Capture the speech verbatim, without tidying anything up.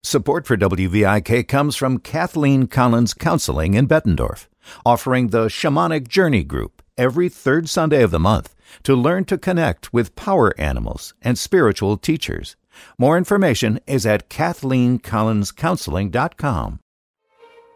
Support for W V I K comes from Kathleen Collins Counseling in Bettendorf, offering the Shamanic Journey Group every third Sunday of the month to learn to connect with power animals and spiritual teachers. More information is at kathleen collins counseling dot com.